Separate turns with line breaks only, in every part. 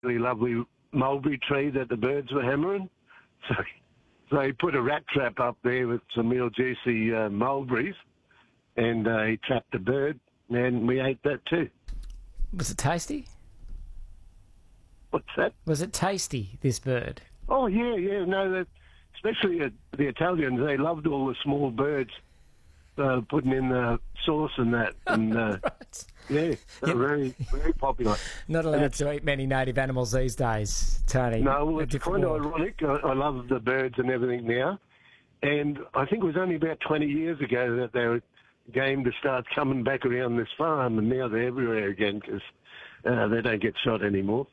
really lovely mulberry tree that the birds were hammering. So he put a rat trap up there with some real juicy mulberries, and he trapped the bird, and we ate that too.
Was it tasty?
What's that?
Was it tasty, this bird?
Oh, yeah. No, especially the Italians, they loved all the small birds putting in the sauce and that. And,
Right.
yeah, they're very, very popular.
Not allowed to eat many native animals these days, Tony.
No, well,
A
it's
different
kind of
world.
ironic. I love the birds and everything now. And I think it was only about 20 years ago that they were game to start coming back around this farm, and now they're everywhere again because they don't get shot anymore.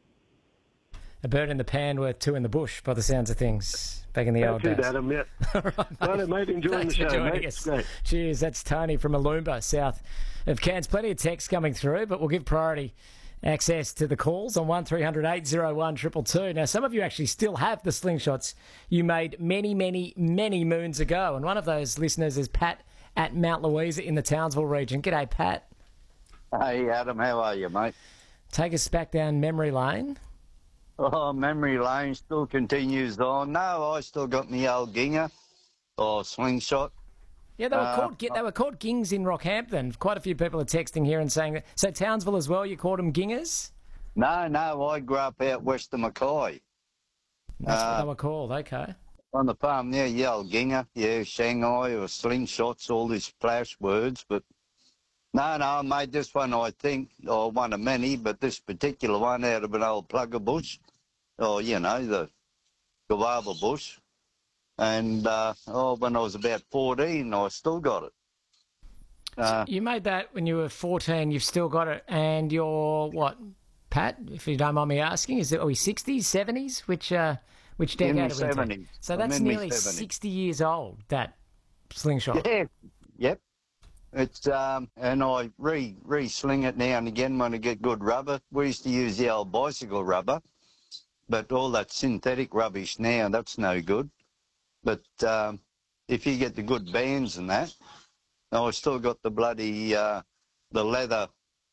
A bird in the pan worth two in the bush, by the sounds of things, back in the old days.
That's it, Adam, yeah. Right, mate, enjoying
Thanks
the show,
for joining
mate.
us.
Great.
Cheers, that's Tony from Aloomba, south of Cairns. Plenty of texts coming through, but we'll give priority access to the calls on 1300 801 222. Now, some of you actually still have the slingshots you made many, many, many moons ago, and one of those listeners is Pat at Mount Louisa in the Townsville region. G'day, Pat.
Hey, Adam, how are you, mate?
Take us back down memory lane.
Oh, memory lane still continues on. No, I still got my old ginger or slingshot.
Yeah, they were called gings in Rockhampton. Quite a few people are texting here and saying that. So Townsville as well, you called them gingers?
No, I grew up out west of Mackay.
That's what they were called, okay.
On the farm there, yeah, old ginger, yeah, Shanghai or slingshots, all these flash words. But no, I made this one, I think, or one of many, but this particular one out of an old plugger bush, or, you know, the guava bush. And when I was about 14, I still got it.
So you made that when you were 14, you've still got it, and you're, what, Pat, if you don't mind me asking, are we 60s, 70s? Which decade are we
70s.
in? So that's nearly 60 years old, that slingshot.
Yeah, yep. It's and I re-sling it now and again when I get good rubber. We used to use the old bicycle rubber, but all that synthetic rubbish now, that's no good. But if you get the good bands and that, I still got the bloody the leather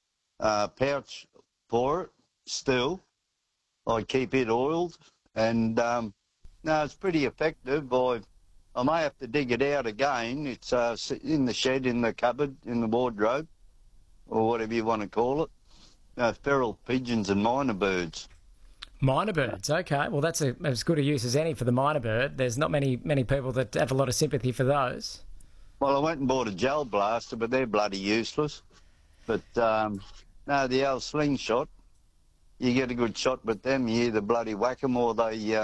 pouch for it still. I keep it oiled, and no, it's pretty effective. I may have to dig it out again. It's in the shed, in the cupboard, in the wardrobe, or whatever you want to call it. Feral pigeons and minor birds.
Minor birds, okay. Well, that's as good a use as any for the minor bird. There's not many people that have a lot of sympathy for those.
Well, I went and bought a gel blaster, but they're bloody useless. But no, the old slingshot, you get a good shot with them, you either bloody whack them or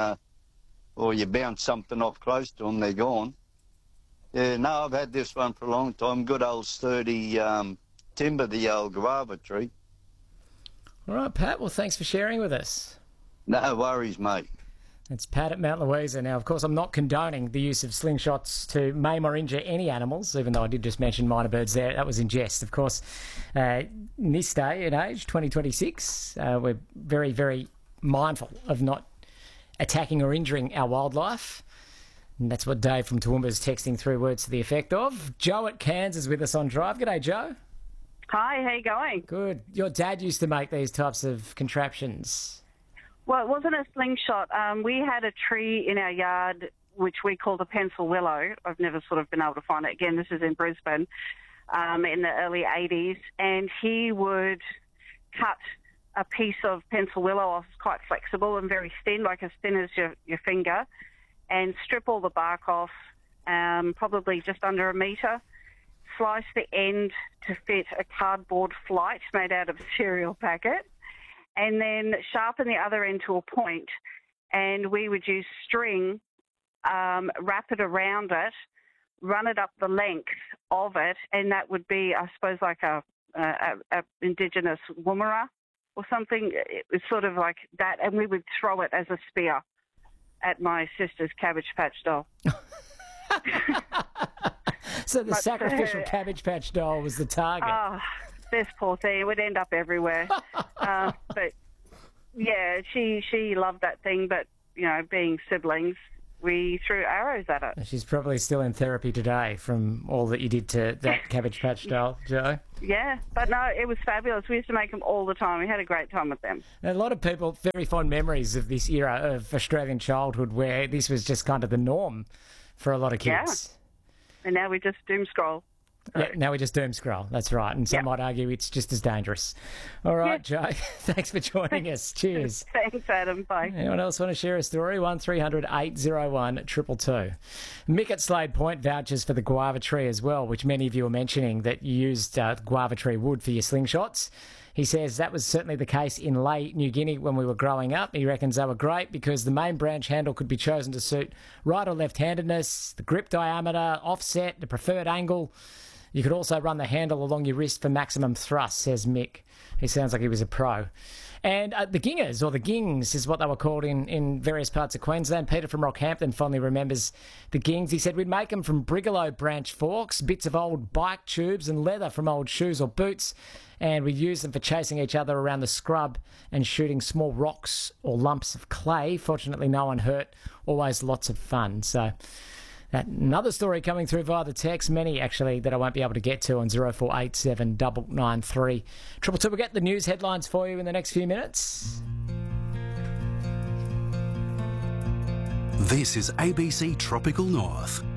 or you bounce something off close to them, they're gone. Yeah, no, I've had this one for a long time. Good old sturdy timber, the old guava tree.
All right, Pat, well, thanks for sharing with us.
No worries, mate.
It's Pat at Mount Louisa. Now, of course, I'm not condoning the use of slingshots to maim or injure any animals, even though I did just mention minor birds there. That was in jest, of course. In this day and age, 2026, we're very, very mindful of not attacking or injuring our wildlife. And that's what Dave from Toowoomba is texting through, words to the effect of. Joe at Cairns is with us on Drive. G'day, Joe.
Hi, how you going?
Good. Your dad used to make these types of contraptions.
Well, it wasn't a slingshot. We had a tree in our yard which we called a pencil willow. I've never sort of been able to find it again. This is in Brisbane in the early 80s. And he would cut a piece of pencil willow off, quite flexible and very thin, like as thin as your finger, and strip all the bark off, probably just under a metre, slice the end to fit a cardboard flight made out of a cereal packet, and then sharpen the other end to a point, and we would use string, wrap it around it, run it up the length of it, and that would be, I suppose, like a indigenous woomera or something. It was sort of like that, and we would throw it as a spear at my sister's Cabbage Patch doll.
So the sacrificial Cabbage Patch doll was the target.
Oh, this poor thing. It would end up everywhere. But, yeah, she loved that thing, but, you know, being siblings, we threw arrows at it.
She's probably still in therapy today from all that you did to that Cabbage Patch doll, Jo.
Yeah, but no, it was fabulous. We used to make them all the time. We had a great time with them.
A lot of people, very fond memories of this era of Australian childhood where this was just kind of the norm for a lot of kids.
Yeah. And now we just doom scroll.
Yeah, now we just doom scroll. That's right. And some might argue it's just as dangerous. All right, Jo. Thanks for joining us. Cheers.
Thanks, Adam. Bye.
Anyone else want to share a story? 1300 801 222. Mick at Slade Point vouches for the guava tree as well, which many of you were mentioning that you used guava tree wood for your slingshots. He says that was certainly the case in Lae, New Guinea when we were growing up. He reckons they were great because the main branch handle could be chosen to suit right or left-handedness, the grip diameter, offset, the preferred angle. You could also run the handle along your wrist for maximum thrust, says Mick. He sounds like he was a pro. And the gingers, or the gings, is what they were called in various parts of Queensland. Peter from Rockhampton fondly remembers the gings. He said we'd make them from brigalow branch forks, bits of old bike tubes and leather from old shoes or boots, and we'd use them for chasing each other around the scrub and shooting small rocks or lumps of clay. Fortunately, no one hurt. Always lots of fun. So another story coming through via the text, many actually that I won't be able to get to on 0487 993 222. We'll get the news headlines for you in the next few minutes.
This is ABC Tropical North.